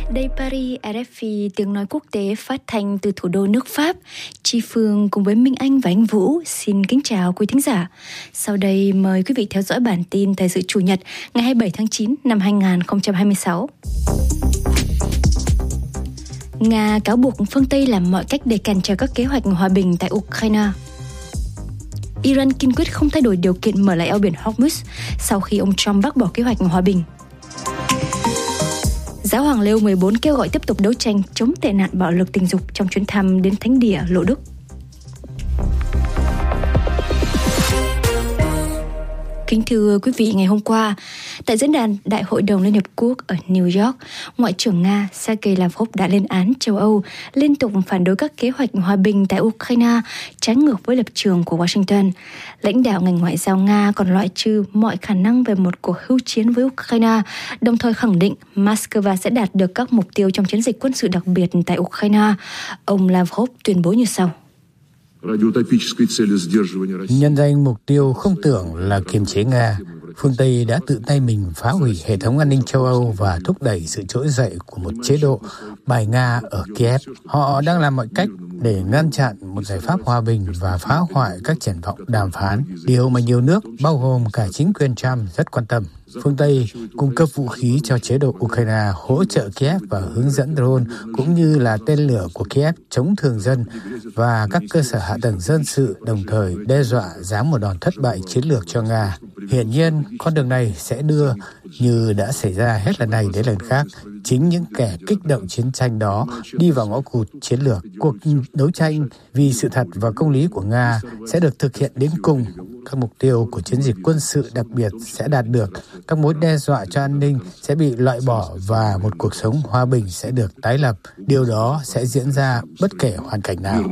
Đây Paris, RFI, tiếng nói quốc tế phát thanh từ thủ đô nước Pháp. Chi Phương cùng với Minh Anh và anh Vũ xin kính chào quý thính giả. Sau đây mời quý vị theo dõi bản tin thời sự Chủ nhật ngày 27 tháng 9 năm 2026. Nga cáo buộc phương Tây làm mọi cách để cản trở các kế hoạch hòa bình tại Ukraine. Iran kiên quyết không thay đổi điều kiện mở lại eo biển Hormuz sau khi ông Trump bác bỏ kế hoạch hòa bình. Giáo hoàng Leo 14 kêu gọi tiếp tục đấu tranh chống tệ nạn bạo lực tình dục trong chuyến thăm đến Thánh địa Lộ Đức. Kính thưa quý vị, ngày hôm qua, tại diễn đàn Đại hội đồng Liên Hợp Quốc ở New York, Ngoại trưởng Nga Sergei Lavrov đã lên án châu Âu liên tục phản đối các kế hoạch hòa bình tại Ukraine, trái ngược với lập trường của Washington. Lãnh đạo ngành ngoại giao Nga còn loại trừ mọi khả năng về một cuộc hưu chiến với Ukraine, đồng thời khẳng định Moscow sẽ đạt được các mục tiêu trong chiến dịch quân sự đặc biệt tại Ukraine. Ông Lavrov tuyên bố như sau. Nhân danh mục tiêu không tưởng là kiềm chế Nga, phương Tây đã tự tay mình phá hủy hệ thống an ninh châu Âu và thúc đẩy sự trỗi dậy của một chế độ bài Nga ở Kiev. Họ đang làm mọi cách để ngăn chặn một giải pháp hòa bình và phá hoại các triển vọng đàm phán, điều mà nhiều nước, bao gồm cả chính quyền Trump, rất quan tâm. Phương Tây cung cấp vũ khí cho chế độ Ukraine, hỗ trợ Kiev và hướng dẫn drone cũng như là tên lửa của Kiev chống thường dân và các cơ sở hạ tầng dân sự, đồng thời đe dọa giáng một đòn thất bại chiến lược cho Nga. Hiển nhiên, con đường này sẽ đưa, như đã xảy ra hết lần này đến lần khác, chính những kẻ kích động chiến tranh đó đi vào ngõ cụt chiến lược. Cuộc đấu tranh vì sự thật và công lý của Nga sẽ được thực hiện đến cùng. Các mục tiêu của chiến dịch quân sự đặc biệt sẽ đạt được, các mối đe dọa cho an ninh sẽ bị loại bỏ và một cuộc sống hòa bình sẽ được tái lập. Điều đó sẽ diễn ra bất kể hoàn cảnh nào.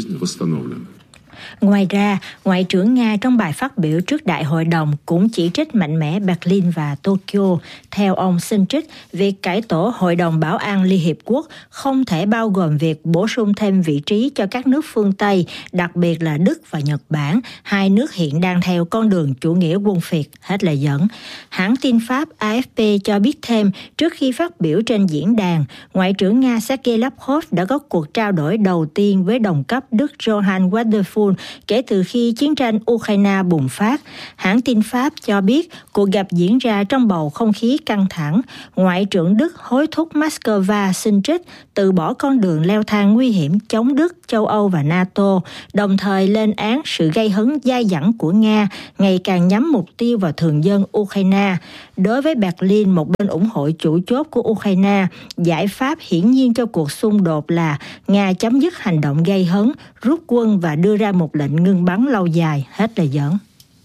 Ngoài ra, Ngoại trưởng Nga trong bài phát biểu trước Đại hội đồng cũng chỉ trích mạnh mẽ Berlin và Tokyo. Theo ông xin trích, việc cải tổ Hội đồng Bảo an Liên Hiệp Quốc không thể bao gồm việc bổ sung thêm vị trí cho các nước phương Tây, đặc biệt là Đức và Nhật Bản, hai nước hiện đang theo con đường chủ nghĩa quân phiệt, hết lời dẫn. Hãng tin Pháp AFP cho biết thêm, trước khi phát biểu trên diễn đàn, Ngoại trưởng Nga Sergei Lavrov đã có cuộc trao đổi đầu tiên với đồng cấp Đức Johann Wadephul kể từ khi chiến tranh Ukraine bùng phát. Hãng tin Pháp cho biết cuộc gặp diễn ra trong bầu không khí căng thẳng. Ngoại trưởng Đức hối thúc Moscow xin trích từ bỏ con đường leo thang nguy hiểm chống Đức, châu Âu và NATO, đồng thời lên án sự gây hấn dai dẳng của Nga ngày càng nhắm mục tiêu vào thường dân Ukraine. Đối với Berlin, một bên ủng hộ chủ chốt của Ukraine, giải pháp hiển nhiên cho cuộc xung đột là Nga chấm dứt hành động gây hấn, rút quân và đưa ra một lệnh ngưng bắn lâu dài, hết lời dẫn.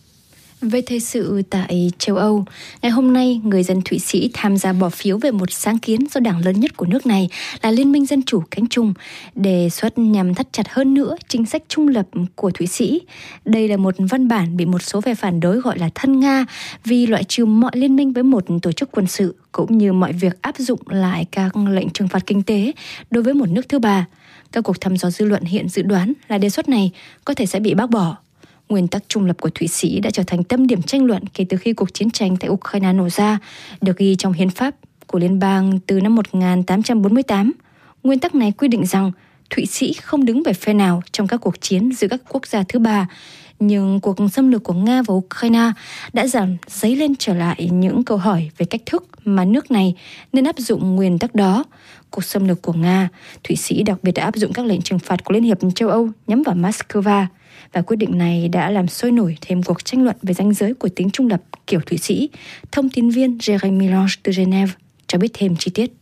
Về thời sự tại châu Âu, ngày hôm nay, người dân Thụy Sĩ tham gia bỏ phiếu về một sáng kiến do đảng lớn nhất của nước này là Liên minh Dân chủ cánh trung, đề xuất nhằm thắt chặt hơn nữa chính sách trung lập của Thụy Sĩ. Đây là một văn bản bị một số phe phản đối gọi là thân Nga vì loại trừ mọi liên minh với một tổ chức quân sự, cũng như mọi việc áp dụng lại các lệnh trừng phạt kinh tế đối với một nước thứ ba. Các cuộc thăm dò dư luận hiện dự đoán là đề xuất này có thể sẽ bị bác bỏ. Nguyên tắc trung lập của Thụy Sĩ đã trở thành tâm điểm tranh luận kể từ khi cuộc chiến tranh tại Ukraine nổ ra, được ghi trong hiến pháp của liên bang từ năm 1848. Nguyên tắc này quy định rằng Thụy Sĩ không đứng về phe nào trong các cuộc chiến giữa các quốc gia thứ ba. Nhưng cuộc xâm lược của Nga vào Ukraine đã dấy lên trở lại những câu hỏi về cách thức mà nước này nên áp dụng nguyên tắc đó. Cuộc xâm lược của Nga, Thụy Sĩ đặc biệt đã áp dụng các lệnh trừng phạt của Liên hiệp châu Âu nhắm vào Moscow. Và quyết định này đã làm sôi nổi thêm cuộc tranh luận về ranh giới của tính trung lập kiểu Thụy Sĩ. Thông tin viên Jérémy Lange từ Genève cho biết thêm chi tiết.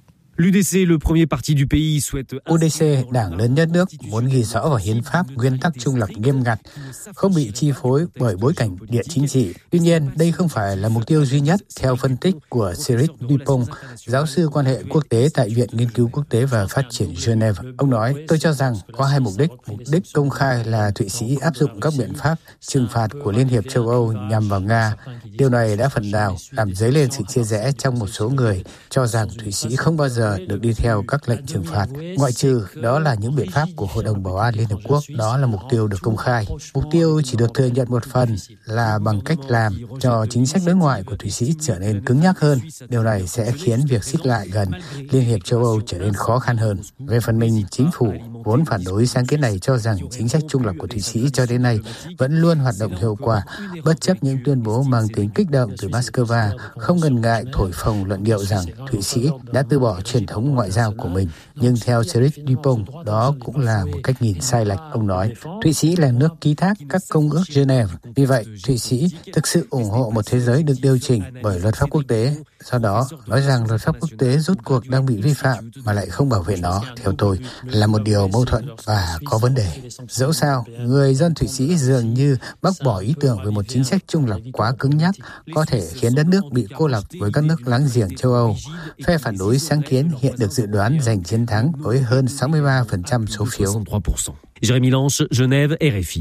UDC, đảng lớn nhất nước, muốn ghi rõ vào hiến pháp nguyên tắc trung lập nghiêm ngặt, không bị chi phối bởi bối cảnh địa chính trị. Tuy nhiên, đây không phải là mục tiêu duy nhất, theo phân tích của Cyril Dupont, giáo sư quan hệ quốc tế tại Viện Nghiên cứu Quốc tế và Phát triển Geneva. Ông nói, tôi cho rằng có hai mục đích. Mục đích công khai là Thụy Sĩ áp dụng các biện pháp trừng phạt của Liên hiệp châu Âu nhằm vào Nga. Điều này đã phần nào làm dấy lên sự chia rẽ trong một số người cho rằng Thụy Sĩ không bao giờ giờ được đi theo các lệnh trừng phạt, ngoại trừ đó là những biện pháp của Hội đồng Bảo an Liên Hợp Quốc. Đó là mục tiêu được công khai. Mục tiêu chỉ được thừa nhận một phần là bằng cách làm cho chính sách đối ngoại của Thụy Sĩ trở nên cứng nhắc hơn. Điều này sẽ khiến việc xích lại gần Liên hiệp châu Âu trở nên khó khăn hơn. Về phần mình, chính phủ vốn phản đối sáng kiến này cho rằng chính sách trung lập của Thụy Sĩ cho đến nay vẫn luôn hoạt động hiệu quả, bất chấp những tuyên bố mang tính kích động từ Moscow, không ngần ngại thổi phồng luận điệu rằng Thụy Sĩ đã từ bỏ truyền thống ngoại giao của mình. Nhưng theo Cedric Dupont, đó cũng là một cách nhìn sai lệch. Ông nói, Thụy Sĩ là nước ký thác các công ước Geneva. Vì vậy, Thụy Sĩ thực sự ủng hộ một thế giới được điều chỉnh bởi luật pháp quốc tế. Do đó, nói rằng luật pháp quốc tế rốt cuộc đang bị vi phạm mà lại không bảo vệ nó, theo tôi, là một điều mâu thuẫn và có vấn đề. Dẫu sao, người dân Thụy Sĩ dường như bác bỏ ý tưởng về một chính sách trung lập quá cứng nhắc có thể khiến đất nước bị cô lập với các nước láng giềng châu Âu. Phe phản đối sáng kiến hiện được dự đoán giành chiến thắng với hơn 63% số phiếu. Jérémy Lange, Genève, RFI.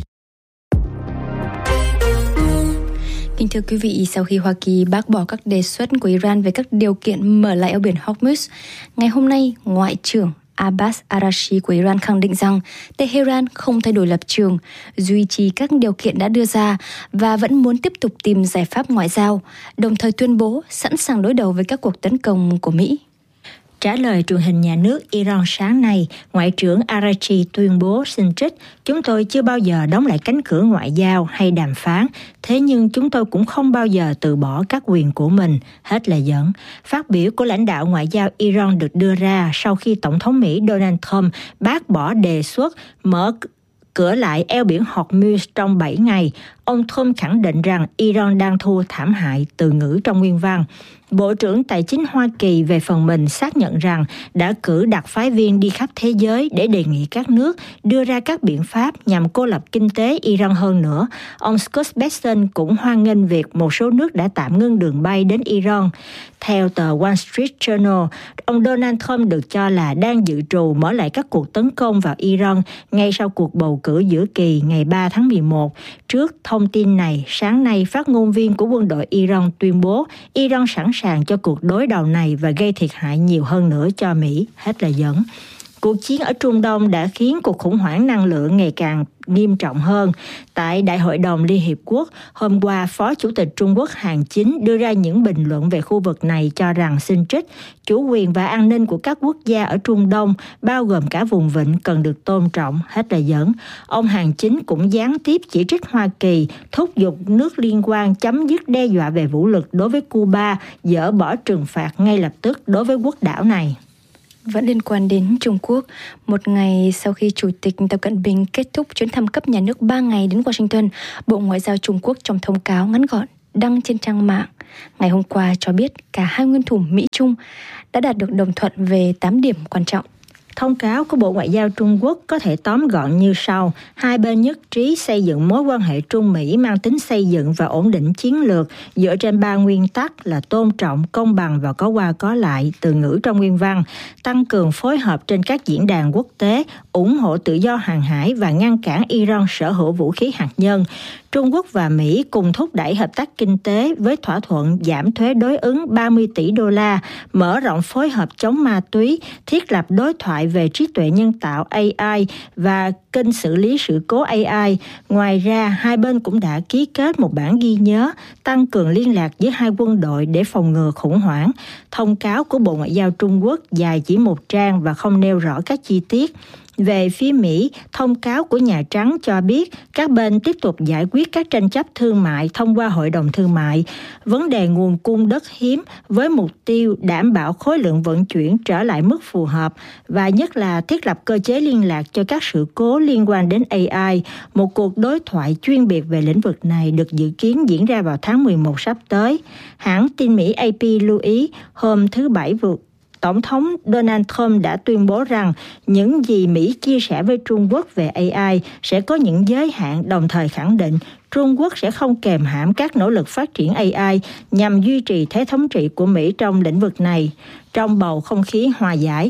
Kính thưa quý vị, sau khi Hoa Kỳ bác bỏ các đề xuất của Iran về các điều kiện mở lại eo biển Hormuz, ngày hôm nay, Ngoại trưởng Abbas Araghchi của Iran khẳng định rằng Tehran không thay đổi lập trường, duy trì các điều kiện đã đưa ra và vẫn muốn tiếp tục tìm giải pháp ngoại giao, đồng thời tuyên bố sẵn sàng đối đầu với các cuộc tấn công của Mỹ. Trả lời truyền hình nhà nước Iran sáng nay, Ngoại trưởng Araghchi tuyên bố xin trích, chúng tôi chưa bao giờ đóng lại cánh cửa ngoại giao hay đàm phán, thế nhưng chúng tôi cũng không bao giờ từ bỏ các quyền của mình, hết lời dẫn. Phát biểu của lãnh đạo ngoại giao Iran được đưa ra sau khi Tổng thống Mỹ Donald Trump bác bỏ đề xuất mở cửa lại eo biển Hormuz trong 7 ngày. Ông Trump khẳng định rằng Iran đang thua thảm hại, từ ngữ trong nguyên văn. Bộ trưởng Tài chính Hoa Kỳ về phần mình xác nhận rằng đã cử đặc phái viên đi khắp thế giới để đề nghị các nước đưa ra các biện pháp nhằm cô lập kinh tế Iran hơn nữa. Ông Scott Bessent cũng hoan nghênh việc một số nước đã tạm ngưng đường bay đến Iran. Theo tờ Wall Street Journal, ông Donald Trump được cho là đang dự trù mở lại các cuộc tấn công vào Iran ngay sau cuộc bầu cử giữa kỳ ngày 3 tháng 11. Trước thông tin này, sáng nay phát ngôn viên của quân đội Iran tuyên bố Iran sẵn sàng cho cuộc đối đầu này và gây thiệt hại nhiều hơn nữa cho Mỹ, hết lời dẫn. Cuộc chiến ở Trung Đông đã khiến cuộc khủng hoảng năng lượng ngày càng nghiêm trọng hơn. Tại Đại hội đồng Liên Hiệp Quốc, hôm qua, Phó Chủ tịch Trung Quốc Hàn Chính đưa ra những bình luận về khu vực này cho rằng xin trích, chủ quyền và an ninh của các quốc gia ở Trung Đông, bao gồm cả vùng vịnh, cần được tôn trọng, hết lời dẫn. Ông Hàn Chính cũng gián tiếp chỉ trích Hoa Kỳ, thúc giục nước liên quan chấm dứt đe dọa về vũ lực đối với Cuba, dỡ bỏ trừng phạt ngay lập tức đối với quốc đảo này. Vẫn liên quan đến Trung Quốc, một ngày sau khi Chủ tịch Tập Cận Bình kết thúc chuyến thăm cấp nhà nước 3 ngày đến Washington, Bộ Ngoại giao Trung Quốc trong thông cáo ngắn gọn đăng trên trang mạng ngày hôm qua cho biết cả hai nguyên thủ Mỹ-Trung đã đạt được đồng thuận về 8 điểm quan trọng. Thông cáo của Bộ Ngoại giao Trung Quốc có thể tóm gọn như sau. Hai bên nhất trí xây dựng mối quan hệ Trung-Mỹ mang tính xây dựng và ổn định chiến lược dựa trên 3 nguyên tắc là tôn trọng, công bằng và có qua có lại, từ ngữ trong nguyên văn, tăng cường phối hợp trên các diễn đàn quốc tế, ủng hộ tự do hàng hải và ngăn cản Iran sở hữu vũ khí hạt nhân. Trung Quốc và Mỹ cùng thúc đẩy hợp tác kinh tế với thỏa thuận giảm thuế đối ứng 30 tỷ đô la, mở rộng phối hợp chống ma túy, thiết lập đối thoại về trí tuệ nhân tạo AI và kênh xử lý sự cố AI. Ngoài ra, hai bên cũng đã ký kết một bản ghi nhớ tăng cường liên lạc giữa hai quân đội để phòng ngừa khủng hoảng. Thông cáo của Bộ Ngoại giao Trung Quốc dài chỉ 1 trang và không nêu rõ các chi tiết. Về phía Mỹ, thông cáo của Nhà Trắng cho biết các bên tiếp tục giải quyết các tranh chấp thương mại thông qua Hội đồng Thương mại, vấn đề nguồn cung đất hiếm với mục tiêu đảm bảo khối lượng vận chuyển trở lại mức phù hợp và nhất là thiết lập cơ chế liên lạc cho các sự cố liên quan đến AI. Một cuộc đối thoại chuyên biệt về lĩnh vực này được dự kiến diễn ra vào tháng 11 sắp tới. Hãng tin Mỹ AP lưu ý hôm thứ Bảy vừa Tổng thống Donald Trump đã tuyên bố rằng những gì Mỹ chia sẻ với Trung Quốc về AI sẽ có những giới hạn, đồng thời khẳng định Trung Quốc sẽ không kềm hãm các nỗ lực phát triển AI nhằm duy trì thế thống trị của Mỹ trong lĩnh vực này. Trong bầu không khí hòa giải,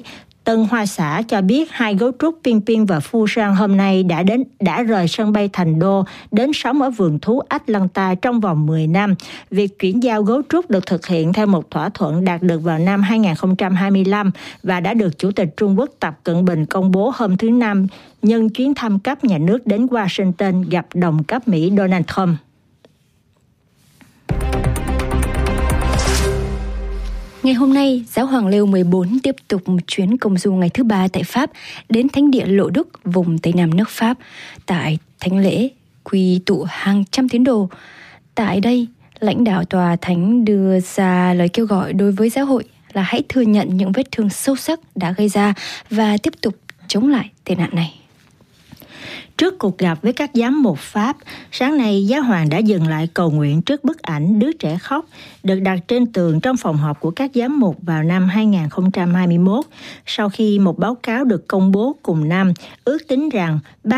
Tân Hoa Xã cho biết 2 gấu trúc Ping Ping và Phu Sang hôm nay đã rời sân bay Thành Đô đến sống ở vườn thú Atlanta trong vòng 10 năm. Việc chuyển giao gấu trúc được thực hiện theo một thỏa thuận đạt được vào năm 2025 và đã được Chủ tịch Trung Quốc Tập Cận Bình công bố hôm thứ Năm nhân chuyến thăm cấp nhà nước đến Washington gặp đồng cấp Mỹ Donald Trump. Ngày hôm nay, Giáo hoàng Leo 14 tiếp tục một chuyến công du ngày thứ 3 tại Pháp đến thánh địa Lộ Đức, vùng Tây Nam nước Pháp. Tại thánh lễ, quy tụ hàng trăm tín đồ. Tại đây, lãnh đạo tòa thánh đưa ra lời kêu gọi đối với giáo hội là hãy thừa nhận những vết thương sâu sắc đã gây ra và tiếp tục chống lại tệ nạn này. Trước cuộc gặp với các giám mục Pháp, sáng nay giáo hoàng đã dừng lại cầu nguyện trước bức ảnh đứa trẻ khóc được đặt trên tường trong phòng họp của các giám mục vào năm 2021, sau khi một báo cáo được công bố cùng năm ước tính rằng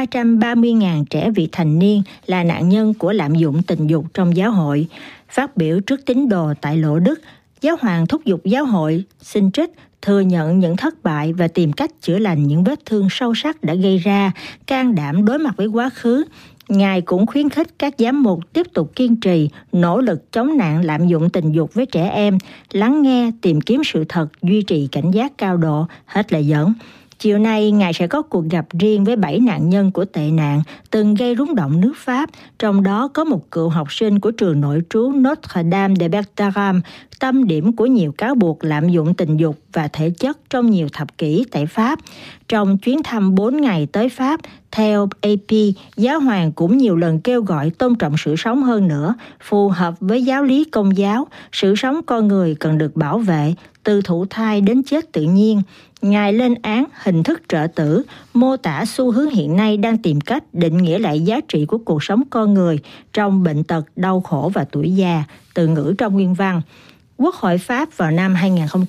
330.000 trẻ vị thành niên là nạn nhân của lạm dụng tình dục trong giáo hội. Phát biểu trước tín đồ tại Lộ Đức, giáo hoàng thúc giục giáo hội xin trích thừa nhận những thất bại và tìm cách chữa lành những vết thương sâu sắc đã gây ra, can đảm đối mặt với quá khứ. Ngài cũng khuyến khích các giám mục tiếp tục kiên trì, nỗ lực chống nạn lạm dụng tình dục với trẻ em, lắng nghe, tìm kiếm sự thật, duy trì cảnh giác cao độ, hết lời dẫn. Chiều nay, Ngài sẽ có cuộc gặp riêng với 7 nạn nhân của tệ nạn từng gây rúng động nước Pháp, trong đó có một cựu học sinh của trường nội trú Notre Dame de Bertram, tâm điểm của nhiều cáo buộc lạm dụng tình dục và thể chất trong nhiều thập kỷ tại Pháp. Trong chuyến thăm 4 ngày tới Pháp, theo AP, giáo hoàng cũng nhiều lần kêu gọi tôn trọng sự sống hơn nữa, phù hợp với giáo lý Công giáo, sự sống con người cần được bảo vệ, từ thụ thai đến chết tự nhiên. Ngài lên án hình thức trợ tử, mô tả xu hướng hiện nay đang tìm cách định nghĩa lại giá trị của cuộc sống con người trong bệnh tật, đau khổ và tuổi già, từ ngữ trong nguyên văn. Quốc hội Pháp vào năm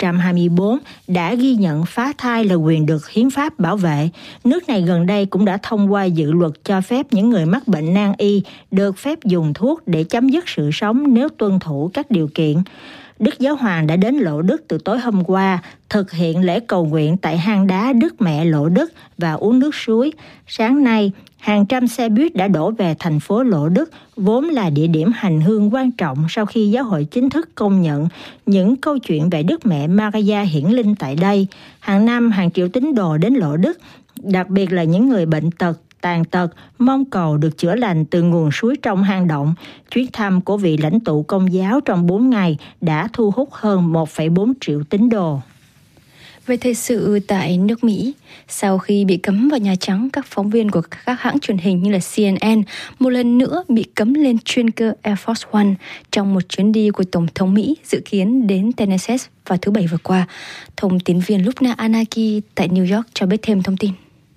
2024 đã ghi nhận phá thai là quyền được hiến pháp bảo vệ. Nước này gần đây cũng đã thông qua dự luật cho phép những người mắc bệnh nan y được phép dùng thuốc để chấm dứt sự sống nếu tuân thủ các điều kiện. Đức Giáo Hoàng đã đến Lộ Đức từ tối hôm qua, thực hiện lễ cầu nguyện tại hang đá Đức Mẹ Lộ Đức và uống nước suối. Sáng nay, hàng trăm xe buýt đã đổ về thành phố Lộ Đức, vốn là địa điểm hành hương quan trọng sau khi giáo hội chính thức công nhận những câu chuyện về Đức Mẹ Maria hiển linh tại đây. Hàng năm, hàng triệu tín đồ đến Lộ Đức, đặc biệt là những người bệnh tật, tàn tật, mong cầu được chữa lành từ nguồn suối trong hang động. Chuyến thăm của vị lãnh tụ Công giáo trong 4 ngày đã thu hút hơn 1,4 triệu tín đồ. Về thời sự tại nước Mỹ, sau khi bị cấm vào Nhà Trắng, các phóng viên của các hãng truyền hình như là CNN một lần nữa bị cấm lên chuyên cơ Air Force One trong một chuyến đi của Tổng thống Mỹ dự kiến đến Tennessee vào thứ Bảy vừa qua. Thông tin viên Lubna Anaki tại New York cho biết thêm thông tin.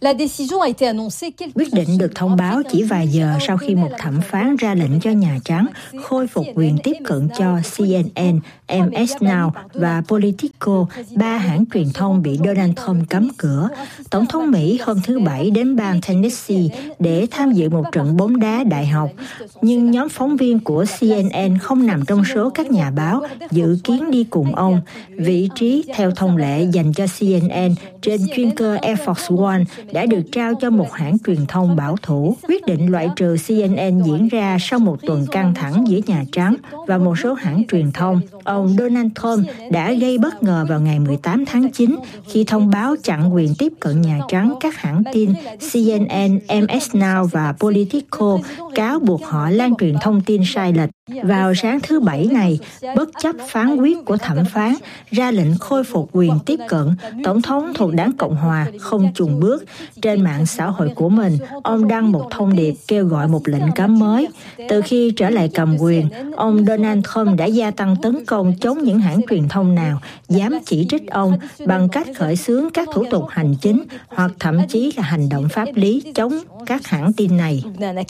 Quyết định được thông báo chỉ vài giờ sau khi một thẩm phán ra lệnh cho Nhà Trắng khôi phục quyền tiếp cận cho CNN, MS Now và Politico, 3 hãng truyền thông bị Donald Trump cấm cửa. Tổng thống Mỹ hôm thứ Bảy đến bang Tennessee để tham dự một trận bóng đá đại học, nhưng nhóm phóng viên của CNN không nằm trong số các nhà báo dự kiến đi cùng ông. Vị trí theo thông lệ dành cho CNN trên chuyên cơ Air Force One đã được trao cho một hãng truyền thông bảo thủ. Quyết định loại trừ CNN diễn ra sau một tuần căng thẳng giữa Nhà Trắng và một số hãng truyền thông. Ông Donald Trump đã gây bất ngờ vào ngày 18 tháng 9 khi thông báo chặn quyền tiếp cận Nhà Trắng các hãng tin CNN, MS Now và Politico, cáo buộc họ lan truyền thông tin sai lệch. Vào sáng thứ Bảy này, bất chấp phán quyết của thẩm phán ra lệnh khôi phục quyền tiếp cận, Tổng thống thuộc Đảng Cộng Hòa không chùn bước. Trên mạng xã hội của mình, ông đăng một thông điệp kêu gọi một lệnh cấm mới. Từ khi trở lại cầm quyền, ông Donald Trump đã gia tăng tấn công chống những hãng truyền thông nào dám chỉ trích ông bằng cách khởi xướng các thủ tục hành chính hoặc thậm chí là hành động pháp lý chống các hãng tin này.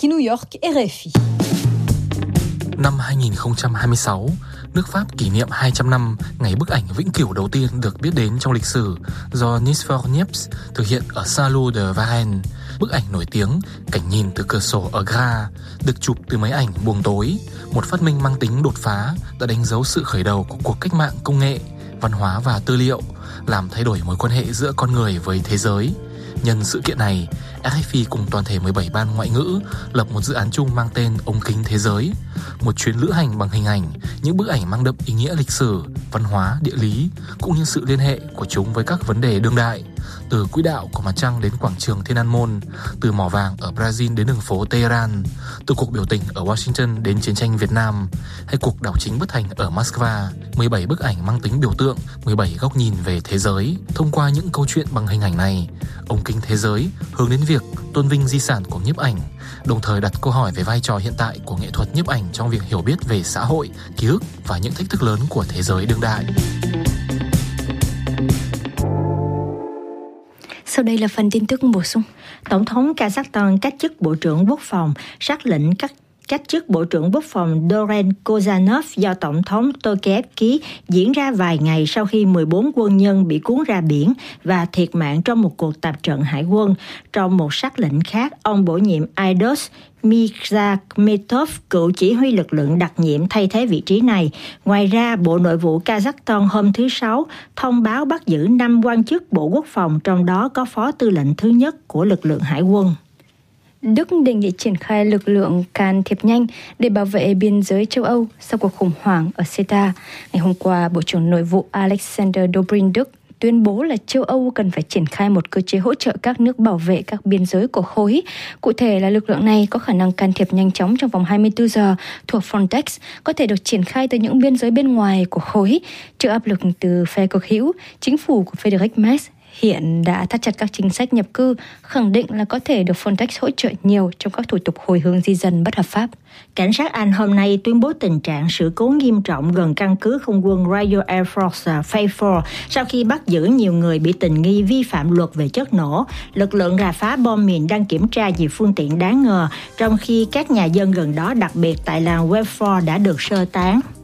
Năm 2026, nước Pháp kỷ niệm 200 năm ngày bức ảnh vĩnh cửu đầu tiên được biết đến trong lịch sử do Nice for Niepce thực hiện ở Salon de Varennes. Bức ảnh nổi tiếng cảnh nhìn từ cửa sổ ở Gras được chụp từ máy ảnh buồng tối, một phát minh mang tính đột phá đã đánh dấu sự khởi đầu của cuộc cách mạng công nghệ văn hóa và tư liệu, làm thay đổi mối quan hệ giữa con người với thế giới. Nhân sự kiện này, RFI cùng toàn thể 17 ban ngoại ngữ lập một dự án chung mang tên Ống kính thế giới, một chuyến lữ hành bằng hình ảnh, những bức ảnh mang đậm ý nghĩa lịch sử, văn hóa, địa lý, cũng như sự liên hệ của chúng với các vấn đề đương đại, từ quỹ đạo của mặt trăng đến quảng trường Thiên An Môn, từ mỏ vàng ở Brazil đến đường phố Tehran, từ cuộc biểu tình ở Washington đến chiến tranh Việt Nam, hay cuộc đảo chính bất thành ở Moscow. 17 bức ảnh mang tính biểu tượng, 17 góc nhìn về thế giới. Thông qua những câu chuyện bằng hình ảnh này, Ống kính thế giới hướng đến việc tôn vinh di sản của nhiếp ảnh, đồng thời đặt câu hỏi về vai trò hiện tại của nghệ thuật nhiếp ảnh trong việc hiểu biết về xã hội, ký ức và những thách thức lớn của thế giới đương đại. Sau đây là phần tin tức bổ sung. Tổng thống Kazakhstan cách chức Bộ trưởng Quốc phòng, sắc lệnh cách chức Bộ trưởng Quốc phòng Doren Kozanov do Tổng thống Tokayev ký diễn ra vài ngày sau khi 14 quân nhân bị cuốn ra biển và thiệt mạng trong một cuộc tập trận hải quân. Trong một sắc lệnh khác, ông bổ nhiệm Aidos Mirzakhmetov, cựu chỉ huy lực lượng đặc nhiệm, thay thế vị trí này. Ngoài ra, Bộ Nội vụ Kazakhstan hôm thứ Sáu thông báo bắt giữ 5 quan chức Bộ Quốc phòng, trong đó có Phó Tư lệnh thứ nhất của lực lượng hải quân. Đức đề nghị triển khai lực lượng can thiệp nhanh để bảo vệ biên giới châu Âu sau cuộc khủng hoảng ở CETA. Ngày hôm qua, Bộ trưởng Nội vụ Alexander Dobrin Đức tuyên bố là châu Âu cần phải triển khai một cơ chế hỗ trợ các nước bảo vệ các biên giới của khối. Cụ thể là lực lượng này có khả năng can thiệp nhanh chóng trong vòng 24 giờ thuộc Frontex, có thể được triển khai từ những biên giới bên ngoài của khối. Trước áp lực từ phe cực hữu, chính phủ của Friedrich Merz hiện đã thắt chặt các chính sách nhập cư, khẳng định là có thể được Frontex hỗ trợ nhiều trong các thủ tục hồi hướng di dân bất hợp pháp. Cảnh sát Anh hôm nay tuyên bố tình trạng sự cố nghiêm trọng gần căn cứ không quân Royal Air Force Fairford sau khi bắt giữ nhiều người bị tình nghi vi phạm luật về chất nổ. Lực lượng rà phá bom mìn đang kiểm tra nhiều phương tiện đáng ngờ, trong khi các nhà dân gần đó, đặc biệt tại làng Welford, đã được sơ tán.